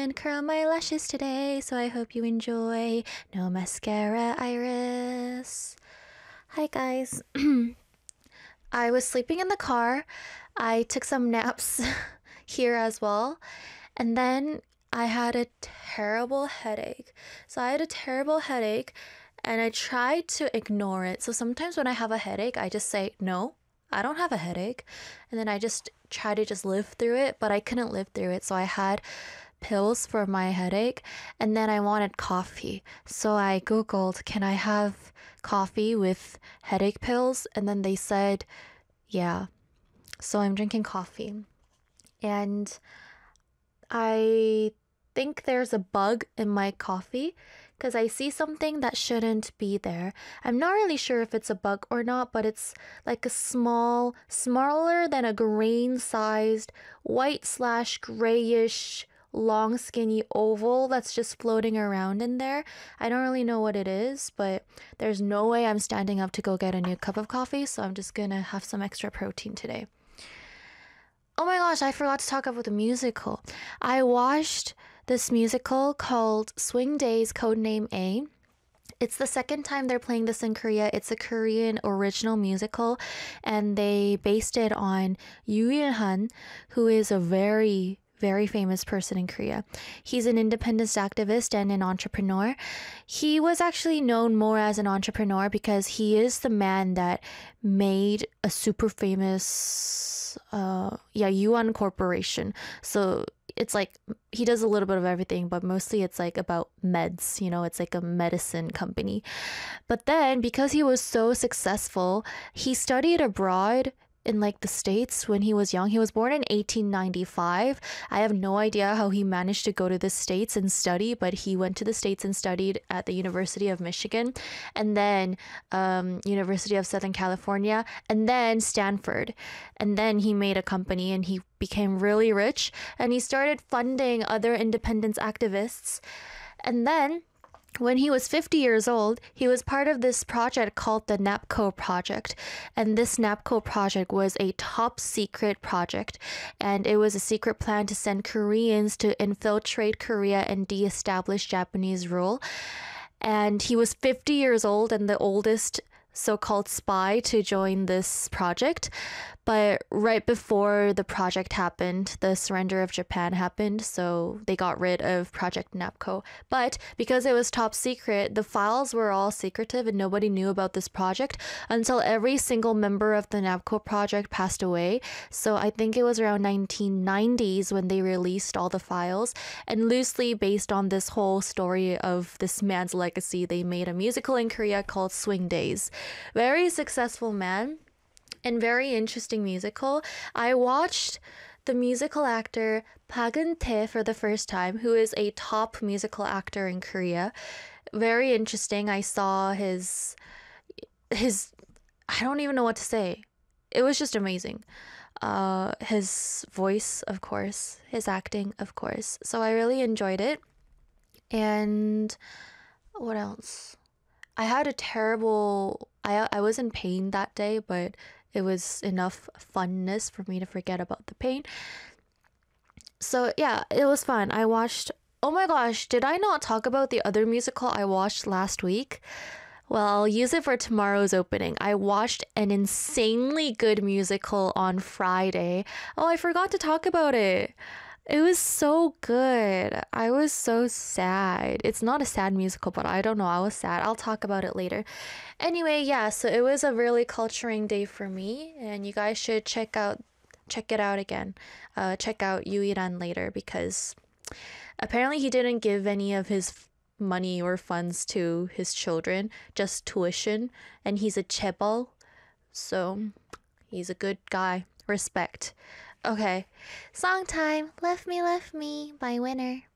And curl my lashes today, so I hope you enjoy. No mascara, Iris. Hi guys. I was sleeping in the car. I took some naps here as well. And then I had a terrible headache. So I had a terrible headache and I tried to ignore it. So sometimes when I have a headache, I just say, no, I don't have a headache. And then I just try to just live through it, but I couldn't live through it. So I had pills for my headache and then I wanted coffee. So I Googled, can I have coffee with headache pills? And then they said, yeah. So I'm drinking coffee. And I think there's a bug in my coffee because I see something that shouldn't be there. I'm not really sure if it's a bug or not, but it's like a smaller than a grain-sized white/grayish long skinny oval that's just floating around in there. I don't really know what it is, but there's no way I'm standing up to go get a new cup of coffee, so I'm just gonna have some extra protein today. Oh my gosh, I forgot to talk about the musical. I watched this musical called Swing Days Codename A. It's the second time they're playing this in Korea. It's a Korean original musical, and they based it on Yoo Il-han, who is a very famous person in Korea. He's an independence activist and an entrepreneur. He was actually known more as an entrepreneur because he is the man that made a super famous Yuan Corporation. So it's like he does a little bit of everything, but mostly it's like about meds, it's like a medicine company. But then because he was so successful, he studied abroad in like the States when he was young. He was born in 1895. I have no idea how he managed to go to the States and study, but he went to the States and studied at the University of Michigan, and then University of Southern California, and then Stanford. And then he made a company and he became really rich and he started funding other independence activists. And then when he was 50 years old, he was part of this project called the NAPCO project. And this NAPCO project was a top secret project. And it was a secret plan to send Koreans to infiltrate Korea and de-establish Japanese rule. And he was 50 years old and the oldest so-called spy to join this project. But right before the project happened, the surrender of Japan happened, so they got rid of Project NAPCO. But because it was top secret, the files were all secretive and nobody knew about this project until every single member of the NAPCO project passed away. So I think it was around 1990s when they released all the files. And loosely based on this whole story of this man's legacy, they made a musical in Korea called Swing Days. Very successful man. And very interesting musical. I watched the musical actor Park Eun-tae for the first time, who is a top musical actor in Korea. Very interesting. I saw his I don't even know what to say. It was just amazing. His voice, of course, his acting, of course. So I really enjoyed it. And what else? I had a terrible I was in pain that day, but it was enough funness for me to forget about the pain. So yeah, it was fun. I watched, oh my gosh, did I not talk about the other musical I watched last week? Well, I'll use it for tomorrow's opening. I watched an insanely good musical on Friday. Oh, I forgot to talk about it. It was so good. I was so sad. It's not a sad musical, but I don't know. I was sad. I'll talk about it later. Anyway, yeah, so it was a really culturing day for me, and you guys should check it out again. Check out Yoo Il-han later because apparently he didn't give any of his money or funds to his children, just tuition, and he's a chaebol, so he's a good guy. Respect. Okay, song time. Left Me by Winner.